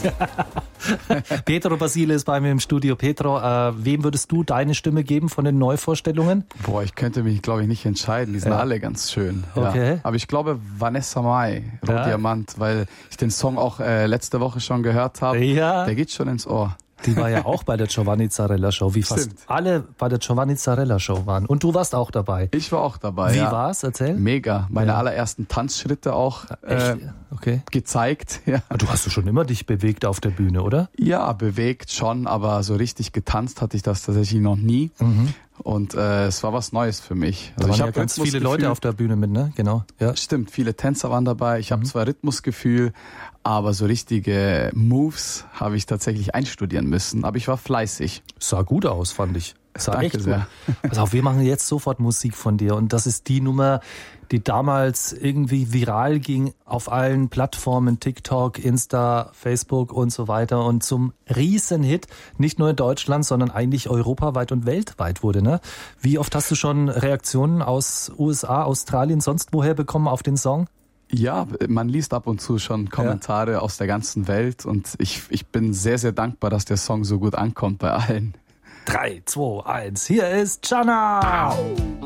Pedro Basile ist bei mir im Studio. Pedro, wem würdest du deine Stimme geben von den Neuvorstellungen? Boah, ich könnte mich, glaube ich, nicht entscheiden. Die sind alle ganz schön. Okay. Ja. Aber ich glaube Vanessa Mai, Rotdiamant, weil ich den Song auch letzte Woche schon gehört habe. Ja. Der geht schon ins Ohr. Die war ja auch bei der Giovanni Zarella Show, wie fast alle bei der Giovanni Zarella Show waren. Und du warst auch dabei. Ich war auch dabei, Wie war's? Erzähl. Mega. Meine allerersten Tanzschritte auch gezeigt. Ja. Du hast schon immer dich bewegt auf der Bühne, oder? Ja, bewegt schon, aber so richtig getanzt hatte ich das tatsächlich noch nie. Und es war was Neues für mich. Also ich habe ganz viele Leute auf der Bühne mit, ne? Genau. Ja. Stimmt, viele Tänzer waren dabei. Ich habe zwar Rhythmusgefühl, aber so richtige Moves habe ich tatsächlich einstudieren müssen. Aber ich war fleißig. Sah gut aus, fand ich. Sah Danke echt gut. sehr. Pass auf, wir machen jetzt sofort Musik von dir. Und das ist die Nummer, die damals irgendwie viral ging auf allen Plattformen, TikTok, Insta, Facebook und so weiter. Und zum Riesenhit, nicht nur in Deutschland, sondern eigentlich europaweit und weltweit wurde. Ne? Wie oft hast du schon Reaktionen aus USA, Australien, sonst woher bekommen auf den Song? Ja, man liest ab und zu schon Kommentare aus der ganzen Welt und ich bin sehr, sehr dankbar, dass der Song so gut ankommt bei allen. 3, 2, 1, hier ist Jana!